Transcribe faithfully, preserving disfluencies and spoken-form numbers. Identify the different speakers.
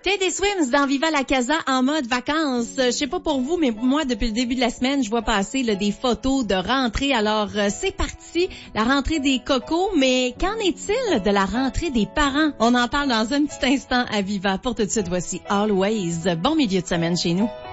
Speaker 1: Teddy Swims dans Viva la Casa en mode vacances. Je sais pas pour vous, mais moi, depuis le début de la semaine, je vois passer là, des photos de rentrée. Alors, euh, c'est parti, la rentrée des cocos. Mais qu'en est-il de la rentrée des parents? On en parle dans un petit instant à Viva. Pour tout de suite, voici Always. Bon milieu de semaine chez nous.